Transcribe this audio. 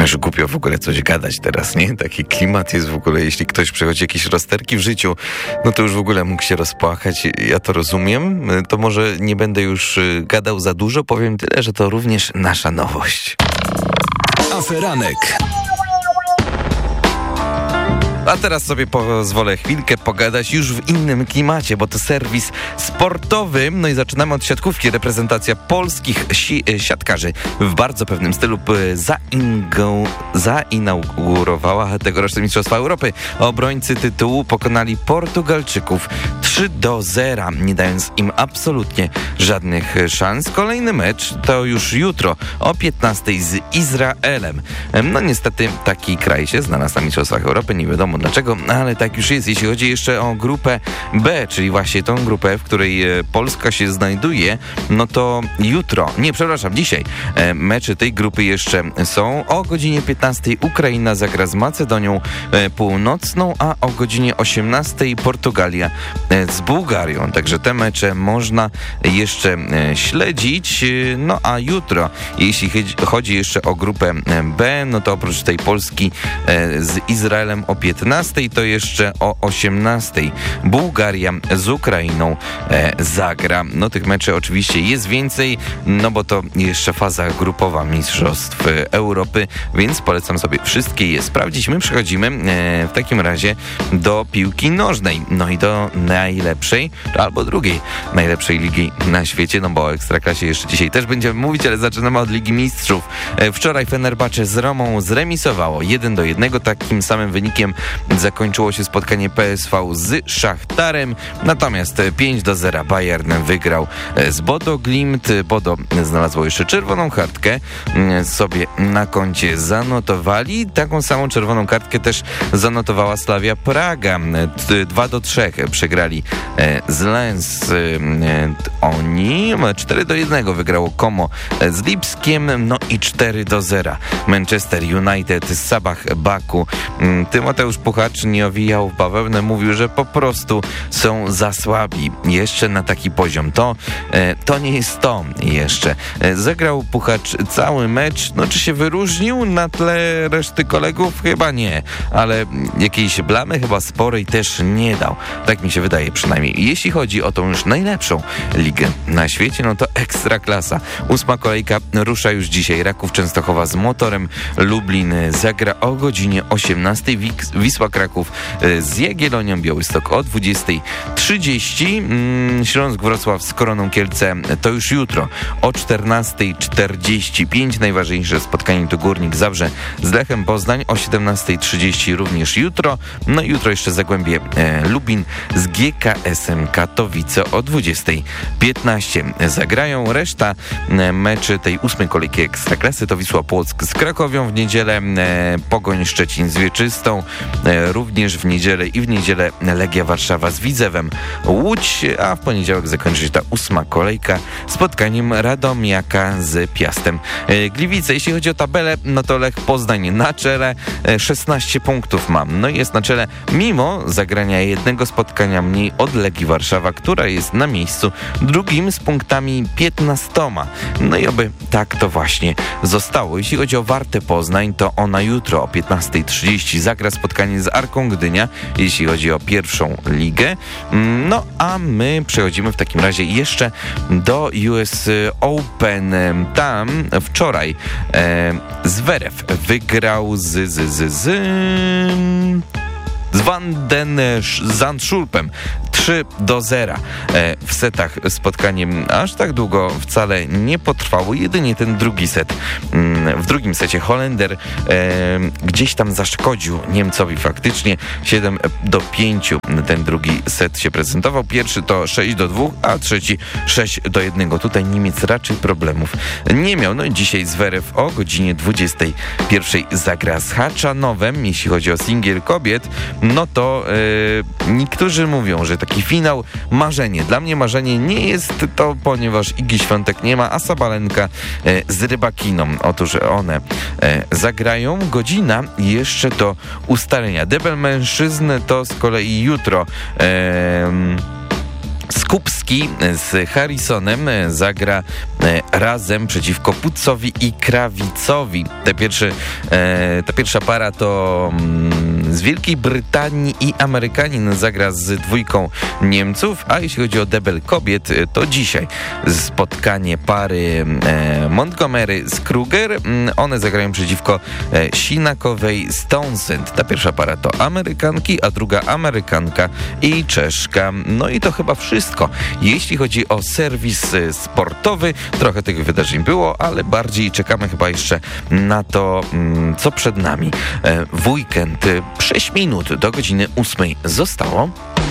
Aż głupio w ogóle coś gadać teraz, nie? Taki klimat jest w ogóle, jeśli ktoś przechodzi jakieś rozterki w życiu, no to już w ogóle mógł się rozpłakać. Ja to rozumiem, to może nie będę już gadał za dużo, powiem tyle, że to również nasza nowość. Aferanek. A teraz sobie pozwolę chwilkę pogadać już w innym klimacie, bo to serwis sportowy. No i zaczynamy od siatkówki. Reprezentacja polskich siatkarzy w bardzo pewnym stylu zainaugurowała tegoroczne Mistrzostwa Europy. Obrońcy tytułu pokonali Portugalczyków 3-0, nie dając im absolutnie żadnych szans. Kolejny mecz to już jutro o 15:00 z Izraelem. No niestety taki kraj się znalazł na Mistrzostwach Europy, nie wiadomo dlaczego, ale tak już jest. Jeśli chodzi jeszcze o grupę B, czyli właśnie tą grupę, w której Polska się znajduje, no to dzisiaj mecze tej grupy jeszcze są. O godzinie 15:00 Ukraina zagra z Macedonią Północną, a o godzinie 18:00 Portugalia z Bułgarią. Także te mecze można jeszcze śledzić. No a jutro, jeśli chodzi jeszcze o grupę B, no to oprócz tej Polski z Izraelem o 15:00, to jeszcze o 18:00 Bułgaria z Ukrainą zagra. No tych meczy oczywiście jest więcej, no bo to jeszcze faza grupowa Mistrzostw Europy, więc polecam sobie wszystkie je sprawdzić. My przechodzimy w takim razie do piłki nożnej, no i do najlepszej, albo drugiej najlepszej ligi na świecie, no bo o Ekstraklasie jeszcze dzisiaj też będziemy mówić, ale zaczynamy od Ligi Mistrzów. Wczoraj Fenerbahce z Romą zremisowało 1-1, takim samym wynikiem zakończyło się spotkanie PSV z Szachtarem, natomiast 5-0 Bayern wygrał z Bodo Glimt. Bodo znalazło jeszcze czerwoną kartkę, sobie na koncie zanotowali. Taką samą czerwoną kartkę też zanotowała Slavia Praga. 2-3 przegrali z Lens. Oni 4-1 wygrało Como z Lipskiem, no i 4-0 Manchester United z Sabah Baku. Tymoteusz Puchacz nie owijał w bawełnę, mówił, że po prostu są za słabi jeszcze na taki poziom. To nie jest to jeszcze. Zagrał Puchacz cały mecz, no czy się wyróżnił na tle reszty kolegów? Chyba nie, ale jakiejś blamy chyba sporej też nie dał. Tak mi się wydaje przynajmniej. Jeśli chodzi o tą już najlepszą ligę na świecie, no to Ekstraklasa. 8. kolejka rusza już dzisiaj. Raków Częstochowa z Motorem Lublin zagra o godzinie 18:00. Wisła Kraków z Jagiellonią Białystok o 20:30. Śląsk Wrocław z Koroną Kielce to już jutro o 14:45. Najważniejsze spotkanie to Górnik Zabrze z Lechem Poznań o 17:30 również jutro. No i jutro jeszcze Zagłębie Lubin z GKS-em Katowice o 20:15 zagrają. Reszta meczy tej 8. kolejki Ekstraklasy to Wisła Płock z Krakowią w niedzielę, Pogoń Szczecin z Wieczystą, również w niedzielę Legia Warszawa z Widzewem Łódź, a w poniedziałek zakończy się ta 8. kolejka spotkaniem Radomiaka z Piastem Gliwice. Jeśli chodzi o tabelę, no to Lech Poznań na czele, 16 punktów mam. No i jest na czele mimo zagrania jednego spotkania mniej od Legii Warszawa, która jest na miejscu drugim z punktami 15. No i oby tak to właśnie zostało. Jeśli chodzi o Wartę Poznań, to ona jutro o 15:30 zagra spotkanie z Arką Gdynia, jeśli chodzi o pierwszą ligę. No a my przechodzimy w takim razie jeszcze do US Open. Tam wczoraj Zverev wygrał z Van den Zandschulpem 3-0. W setach spotkanie aż tak długo wcale nie potrwało, jedynie ten drugi set. W drugim secie Holender gdzieś tam zaszkodził Niemcowi faktycznie. 7-5 ten drugi set się prezentował. Pierwszy to 6-2, a trzeci 6-1. Tutaj Niemiec raczej problemów nie miał. No i dzisiaj Zverev o godzinie 21:00 zagra z Haczanowem. Jeśli chodzi o singiel kobiet, no to niektórzy mówią, że taki finał marzenie. Dla mnie marzenie nie jest to, ponieważ Igi Świątek nie ma, a Sabalenka z Rybakiną. Otóż one zagrają. Godzina jeszcze do ustalenia. Debel mężczyzn to z kolei jutro Skupski z Harrisonem zagra razem przeciwko Putzowi i Krawicowi. Ta pierwsza para to z Wielkiej Brytanii i Amerykanin zagra z dwójką Niemców, a jeśli chodzi o debel kobiet, to dzisiaj spotkanie pary Montgomery z Kruger. One zagrają przeciwko Sinakowej z Townsend. Ta pierwsza para to Amerykanki, a druga Amerykanka i Czeszka. No i to chyba wszystko. Jeśli chodzi o serwis sportowy, trochę tych wydarzeń było, ale bardziej czekamy chyba jeszcze na to, co przed nami. W weekend 6 minut do godziny 8 zostało.